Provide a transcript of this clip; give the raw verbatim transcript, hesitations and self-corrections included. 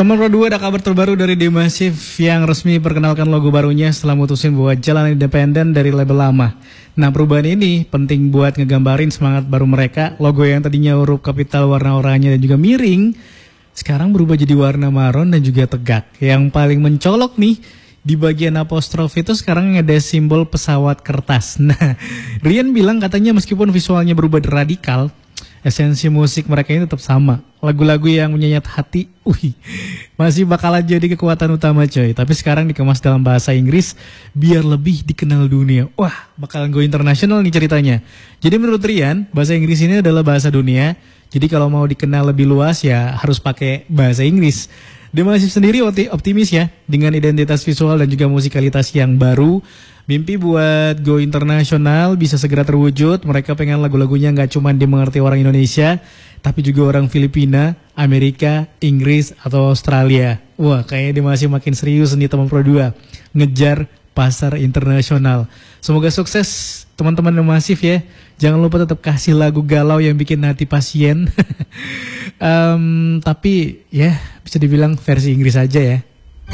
Teman Pro dua, ada kabar terbaru dari The Massive yang resmi perkenalkan logo barunya setelah mutusin buat jalan independen dari label lama. Nah, perubahan ini penting buat ngegambarin semangat baru mereka. Logo yang tadinya huruf kapital warna oranye dan juga miring, sekarang berubah jadi warna marron dan juga tegak. Yang paling mencolok nih, di bagian apostrof itu sekarang ada simbol pesawat kertas. Nah, Rian bilang katanya meskipun visualnya berubah radikal, esensi musik mereka ini tetap sama. Lagu-lagu yang menyayat hati, wih, masih bakalan jadi kekuatan utama coy. Tapi sekarang dikemas dalam bahasa Inggris biar lebih dikenal dunia. Wah, bakalan go internasional nih ceritanya. Jadi menurut Rian, bahasa Inggris ini adalah bahasa dunia. Jadi kalau mau dikenal lebih luas ya harus pakai bahasa Inggris. The Massive sendiri optimis ya dengan identitas visual dan juga musikalitas yang baru. Mimpi buat go internasional bisa segera terwujud. Mereka pengen lagu-lagunya nggak cuma dimengerti orang Indonesia, tapi juga orang Filipina, Amerika, Inggris, atau Australia. Wah, kayaknya dia masih makin serius nih teman Pro dua ngejar pasar internasional. Semoga sukses teman-teman The Massive ya. Jangan lupa tetap kasih lagu galau yang bikin hati pasien. um, tapi ya bisa dibilang versi Inggris aja ya.